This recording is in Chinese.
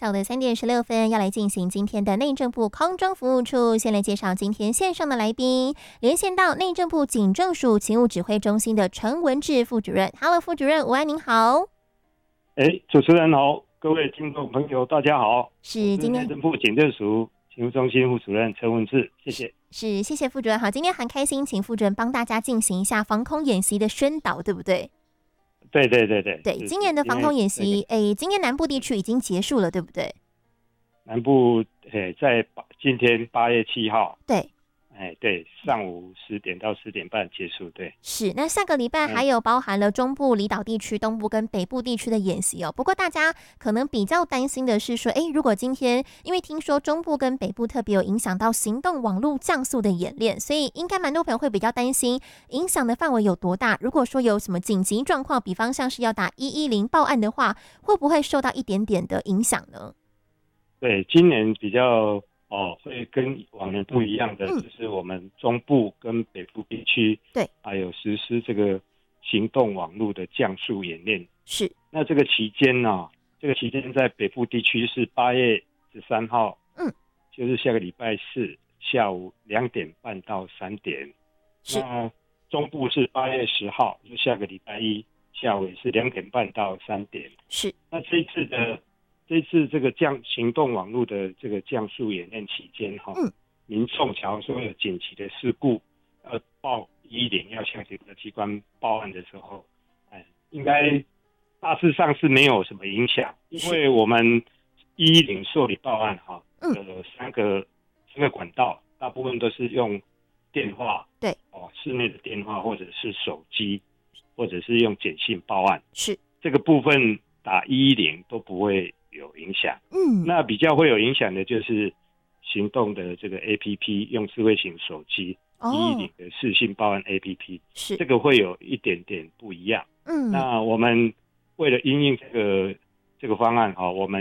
下午的3:16要来进行今天的内政部空中服务处，先来介绍今天线上的来宾，连线到内政部警政署勤务指挥中心的陈文志副主任。Hello， 副主任，午安，您好。 主持人好，各位听众朋友，大家好。 是今天内政部警政署勤务中心副主任陈文志，谢谢。 是，谢谢副主任。好，今天很开心，请副主任帮大家进行一下防空演习的宣导，对不对？ 对， 今年的防空演习，今天南部地区已经结束了，对不对？ 南部在今天8月7号，对，上午10点到10点半结束，对。 是，那下个礼拜还有包含了中部离岛地区、东部跟北部地区的演习哦。不过大家可能比较担心的是说，如果今天因为听说中部跟北部特别有影响到行动网络降速的演练，所以应该蛮多朋友会比较担心影响的范围有多大。如果说有什么紧急状况，比方像是要打110报案的话，会不会受到一点点的影响呢？ 对，今年比较会跟往年不一样的，就是我们中部跟北部地区， 对， 还有实施这个行动网络的降速演练。 是， 那这个期间呢，在北部地区是8月13号，就是下个礼拜四下午2点半到3点。那中部是8月10号，就下个礼拜一下午也是2点半到3点。 是， 那这次这个行动网络的这个降速演练期间民众假如说有紧急的事故报110要向这个机关报案的时候，应该大致上是没有什么影响，因为我们110受理报案三个管道，大部分都是用电话， 对， 室内的电话或者是手机，或者是用简讯报案， 是这个部分打110都不会有影响。那比较会有影响的就是行动的这个 APP， 用智慧型手机110的视讯报案 APP， 是这个会有一点点不一样。那我们为了因应这个方案我们